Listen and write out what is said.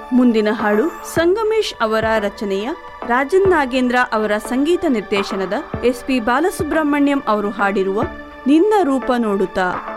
ಮುಂದಿನ ಹಾಡು ಸಂಗಮೇಶ್ ಅವರ ರಚನೆಯ, ರಾಜನ್ ನಾಗೇಂದ್ರ ಅವರ ಸಂಗೀತ ನಿರ್ದೇಶನದ, ಎಸ್ ಪಿ ಬಾಲಸುಬ್ರಹ್ಮಣ್ಯಂ ಅವರು ಹಾಡಿರುವ ನಿನ್ನ ರೂಪ ನೋಡುತ್ತಾ.